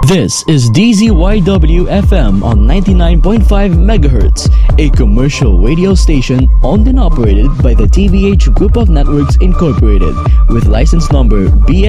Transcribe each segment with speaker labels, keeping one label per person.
Speaker 1: This is DZYW-FM on 99.5 MHz, a commercial radio station owned and operated by the TVH Group of Networks Incorporated, with license number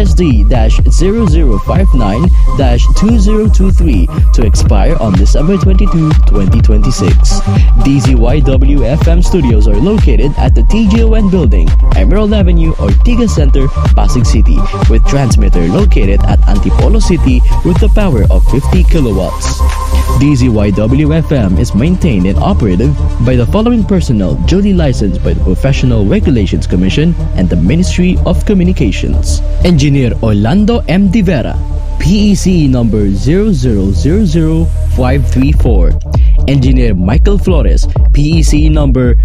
Speaker 1: BSD-0059-2023 to expire on December 22, 2026. DZYW-FM studios are located at the TGON Building, Emerald Avenue, Ortigas Center, Pasig City, with transmitter located at Antipolo City with the power of 50 kilowatts. DZYW-FM is maintained and operated by the following personnel duly licensed by the Professional Regulations Commission and the Ministry of Communications. Engineer Orlando M. De Vera, PEC number 0000534. Engineer Michael Flores, PEC number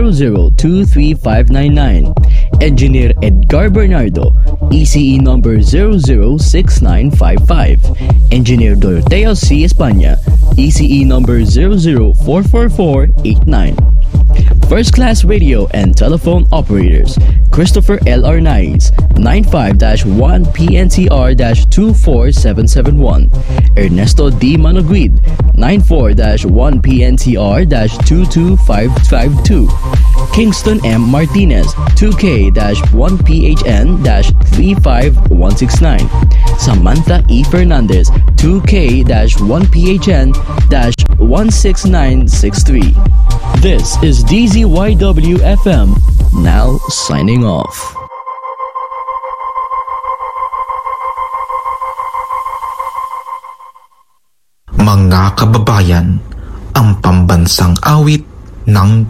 Speaker 1: 0023599. Engineer Edgar Bernardo, ECE number 006955. Engineer Doroteo C. España, ECE number 0044489. First Class Radio and Telephone Operators, Christopher L. Arnaiz, 95-1 PNCR-24771. Ernesto D. Manoguid, 94-1 PNCR-22552. Kingston M. Martinez, 2K-1 PHN-35169. Samantha E. Fernandez, 2K-1 PHN-16963. This is DZYW-FM, now signing off.
Speaker 2: Mga kababayan, ang pambansang awit ng